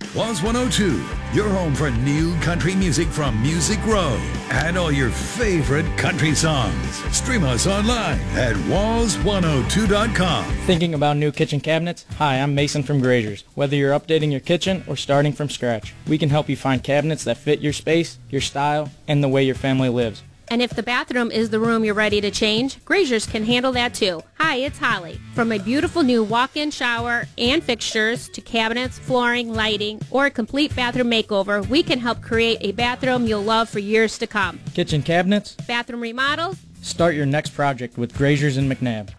Walls 102, your home for new country music from Music Row and all your favorite country songs. Stream us online at walls102.com. Thinking about new kitchen cabinets? Hi, I'm Mason from Grazier's. Whether you're updating your kitchen or starting from scratch, we can help you find cabinets that fit your space, your style, and the way your family lives. And if the bathroom is the room you're ready to change, Grazier's can handle that too. Hi, it's Holly. From a beautiful new walk-in shower and fixtures to cabinets, flooring, lighting, or a complete bathroom makeover, we can help create a bathroom you'll love for years to come. Kitchen cabinets? Bathroom remodels? Start your next project with Grazier's in McNabb.